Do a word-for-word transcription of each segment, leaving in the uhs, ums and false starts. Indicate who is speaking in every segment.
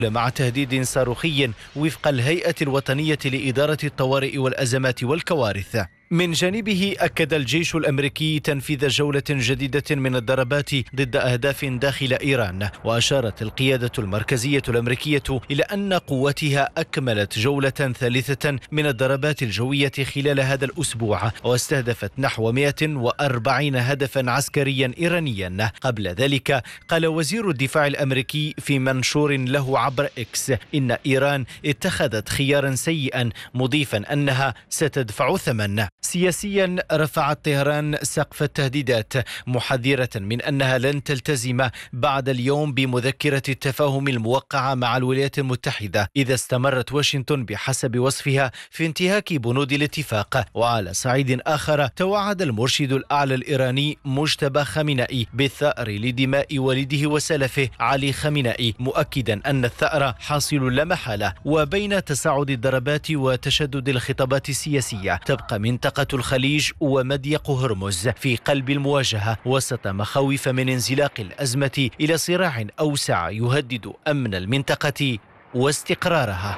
Speaker 1: مع تهديد صاروخي وفق الهيئة الوطنية لإدارة الطوارئ والأزمات والكوارث. من جانبه أكد الجيش الأمريكي تنفيذ جولة جديدة من الضربات ضد أهداف داخل إيران، وأشارت القيادة المركزية الأمريكية إلى أن قواتها أكملت جولة ثالثة من الضربات الجوية خلال هذا الأسبوع، واستهدفت نحو مئة وأربعين هدفا عسكريا إيرانيا. قبل ذلك قال وزير الدفاع الأمريكي في منشور له عبر إكس إن إيران اتخذت خيارا سيئا، مضيفا أنها ستدفع ثمن. سياسيا رفعت طهران سقف التهديدات، محذرة من أنها لن تلتزم بعد اليوم بمذكرة التفاهم الموقعة مع الولايات المتحدة إذا استمرت واشنطن بحسب وصفها في انتهاك بنود الاتفاق. وعلى صعيد آخر توعد المرشد الأعلى الإيراني مجتبى خامنئي بالثأر لدماء والده وسلفه علي خامنئي، مؤكدا أن الثأر حاصل لا محالة. وبين تصاعد الضربات وتشدد الخطابات السياسية، تبقى منطقة الخليج ومضيق هرمز في قلب المواجهة وسط مخاوف من انزلاق الأزمة إلى صراع أوسع يهدد أمن المنطقة واستقرارها.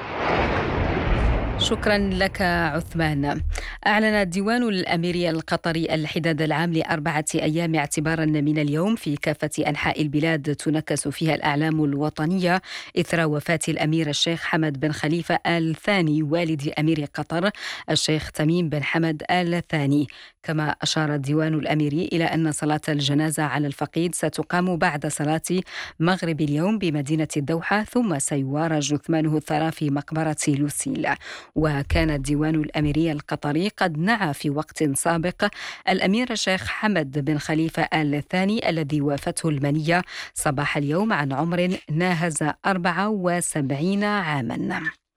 Speaker 2: شكرا لك عثمان. أعلن الديوان الأميري القطري الحداد العام لأربعة أيام اعتبارا من اليوم في كافة أنحاء البلاد تنكس فيها الأعلام الوطنية إثر وفاة الأمير الشيخ حمد بن خليفة آل ثاني والد أمير قطر الشيخ تميم بن حمد آل ثاني. كما أشار الديوان الأميري إلى أن صلاة الجنازة على الفقيد ستقام بعد صلاة مغرب اليوم بمدينة الدوحة، ثم سيوارى جثمانه الثرى في مقبرة لوسيل. وكان الديوان الأميري القطري قد نعى في وقت سابق الأمير الشيخ حمد بن خليفة آل ثاني الذي وافته المنية صباح اليوم عن عمر ناهز أربعة وسبعين عاما.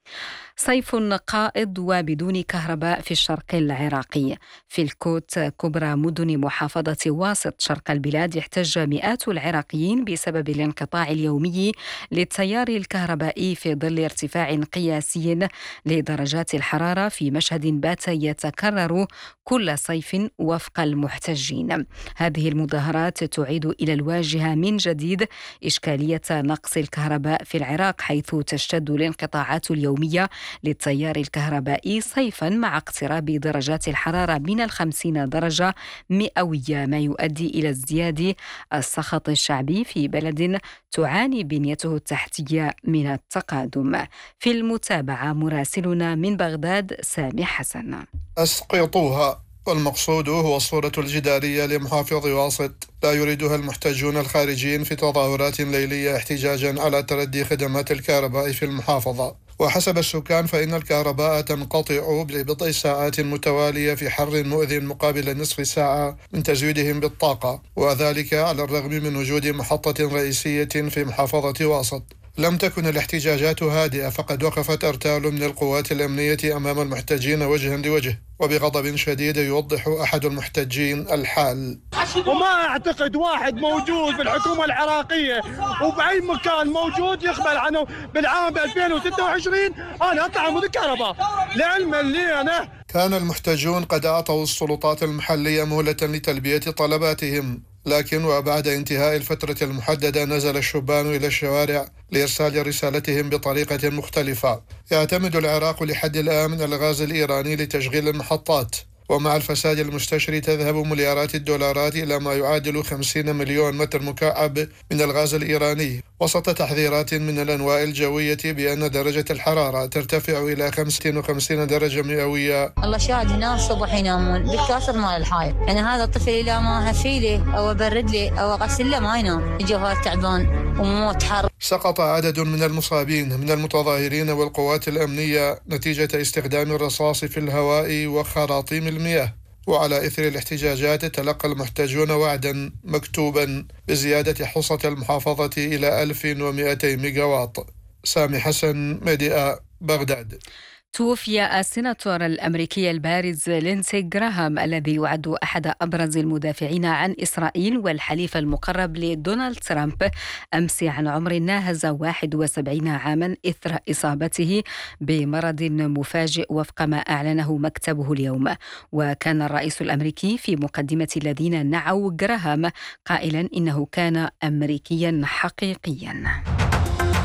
Speaker 2: صيف قائض وبدون كهرباء في الشرق العراقي. في الكوت كبرى مدن محافظة واسط شرق البلاد احتج مئات العراقيين بسبب الانقطاع اليومي للتيار الكهربائي في ظل ارتفاع قياسي لدرجات الحرارة في مشهد بات يتكرر كل صيف وفق المحتجين. هذه المظاهرات تعيد إلى الواجهة من جديد إشكالية نقص الكهرباء في العراق، حيث تشتد الانقطاعات اليومية للتيار الكهربائي صيفا مع اقتراب درجات الحرارة من الخمسين درجة مئوية، ما يؤدي إلى ازدياد السخط الشعبي في بلد تعاني بنيته التحتية من التقادم. في المتابعة مراسلنا من بغداد سامي حسن.
Speaker 3: أسقطوها، والمقصود هو الصورة الجدارية لمحافظ واسط لا يريدها المحتجون الخارجيين في تظاهرات ليلية احتجاجا على تردي خدمات الكهرباء في المحافظة. وحسب السكان فإن الكهرباء تنقطع لبضع ساعات متوالية في حر مؤذٍ مقابل نصف ساعة من تزويدهم بالطاقة، وذلك على الرغم من وجود محطة رئيسية في محافظة واسط. لم تكن الاحتجاجات هادئة، فقد وقفت أرتال من القوات الأمنية أمام المحتجين وجها لوجه، وبغضب شديد يوضح أحد المحتجين الحال.
Speaker 4: وما أعتقد واحد موجود في الحكومة العراقية وبأي مكان موجود يقبل عنه بالعام ألفين وستة وعشرين أنا أطلع عمود الكهرباء لعلما لي أنا.
Speaker 3: كان المحتجون قد أعطوا السلطات المحلية مهلة لتلبية طلباتهم، لكن وبعد انتهاء الفترة المحددة نزل الشبان إلى الشوارع لإرسال رسالتهم بطريقة مختلفة. يعتمد العراق لحد الآن من الغاز الإيراني لتشغيل المحطات، ومع الفساد المستشري تذهب مليارات الدولارات إلى ما يعادل خمسين مليون متر مكعب من الغاز الإيراني، وسط تحذيرات من الأنواع الجوية بأن درجة الحرارة ترتفع إلى خمسة وخمسين درجة مئوية.
Speaker 5: الله شاهد هنا الصبح ينامون بالكاسر مال الحائط، يعني هذا الطفل إذا ما هفي له أو أبرد له أو أغسل له ما ينام، الجو تعبان وموت حر.
Speaker 3: سقط عدد من المصابين من المتظاهرين والقوات الأمنية نتيجة استخدام الرصاص في الهواء وخراطيم المياه. وعلى إثر الاحتجاجات تلقى المحتجون وعدا مكتوبا بزيادة حصة المحافظة إلى ألف ومئتين ميجاوات. سامي حسن، ميديا، بغداد.
Speaker 2: توفي السيناتور الأمريكي البارز لينسي جراهام الذي يعد أحد أبرز المدافعين عن إسرائيل والحليف المقرب لدونالد ترامب أمس عن عمر ناهز واحد وسبعين عاما إثر إصابته بمرض مفاجئ وفق ما أعلنه مكتبه اليوم. وكان الرئيس الأمريكي في مقدمة الذين نعوا جراهام قائلا إنه كان أمريكيا حقيقيا.